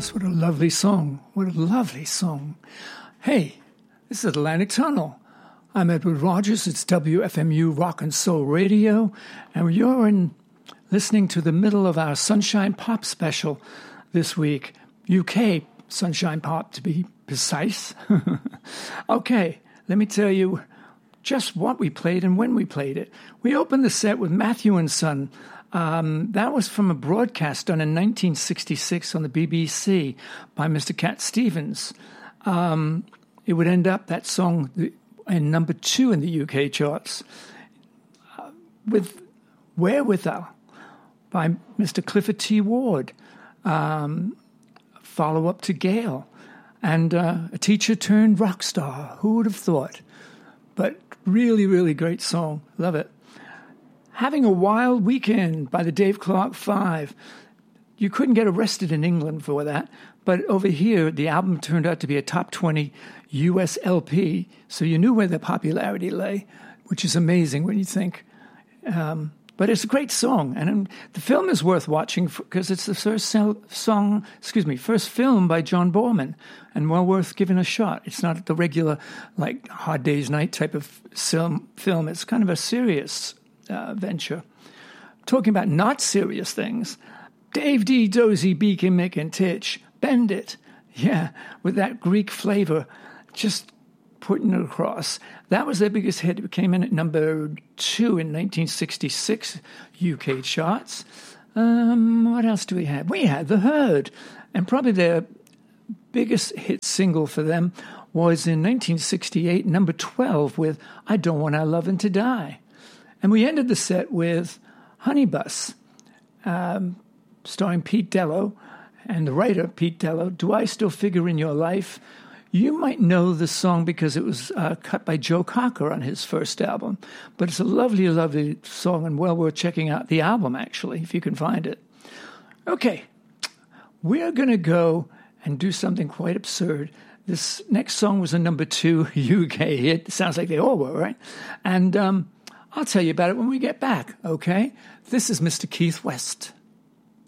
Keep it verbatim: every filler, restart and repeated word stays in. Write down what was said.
Yes, what a lovely song. What a lovely song. Hey, this is Atlantic Tunnel. I'm Edward Rogers. It's W F M U Rock and Soul Radio. And you're in listening to the middle of our Sunshine Pop special this week. U K Sunshine Pop, to be precise. Okay, let me tell you just what we played and when we played it. We opened the set with Matthew and Son. Um, that was from a broadcast done in nineteen sixty-six on the B B C by Mister Cat Stevens. Um, it would end up, that song, in number two in the U K charts, uh, with Wherewithal by Mister Clifford T. Ward. Um, follow-up to Gale. And uh, a teacher turned rock star. Who would have thought? But really, really great song. Love it. Having a Wild Weekend by the Dave Clark Five. You couldn't get arrested in England for that, but over here, the album turned out to be a top twenty U S L P, so you knew where the popularity lay, which is amazing when you think. Um, but it's a great song, and um, the film is worth watching because it's the first song, excuse me, first film by John Borman, and well worth giving a shot. It's not the regular, like, Hard Day's Night type of film. film. It's kind of a serious Uh, venture. Talking about not serious things, Dave D, Dozy, Beacon, Mick, and Titch, Bend It. Yeah, with that Greek flavor, just putting it across. That was their biggest hit. It came in at number two in nineteen sixty-six U K charts. Um, what else do we have? We had The Herd, and probably their biggest hit single for them was in nineteen sixty-eight, number twelve, with I Don't Want Our Lovin' to Die. And we ended the set with Honey Bus, um, starring Pete Dello and the writer Pete Dello. Do I Still Figure in Your Life? You might know the song because it was uh, cut by Joe Cocker on his first album. But it's a lovely, lovely song and well worth checking out the album, actually, if you can find it. Okay, we're going to go and do something quite absurd. This next song was a number two U K hit. It sounds like they all were, right? And Um, I'll tell you about it when we get back, okay? This is Mister Keith West.